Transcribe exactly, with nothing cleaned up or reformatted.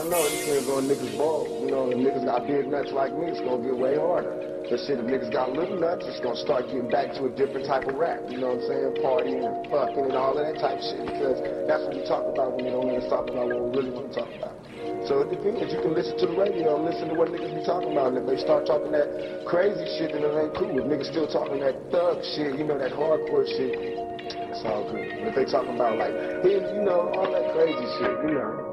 don't know. It depends on niggas' balls. You know, if niggas got big nuts like me, it's gonna get way harder. But shit, if niggas got little nuts, it's gonna start getting back to a different type of rap. You know what I'm saying? Partying and fucking and all of that type of shit. Because that's what we talk about when they don't niggas talk about what we really want to talk about. So it depends. You can listen to the radio and listen to what niggas be talking about. And if they start talking that crazy shit, then it ain't cool. If niggas still talking that thug shit, you know, that hardcore shit, it's all good. But if they talking about like, you know, all that crazy shit, you know.